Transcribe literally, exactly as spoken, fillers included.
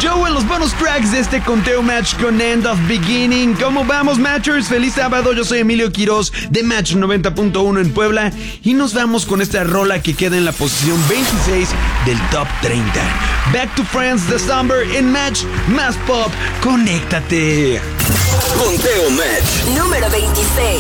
Joe en los bonus tracks de este conteo Match con End of Beginning. ¿Cómo vamos, Matchers? Feliz sábado, yo soy Emilio Quiroz de Match noventa punto uno en Puebla y nos vamos con esta rola que queda en la posición veintiséis del Top treinta. Back to Friends, The Summer en Match Más Pop. Conéctate. Conteo Match número veintiséis.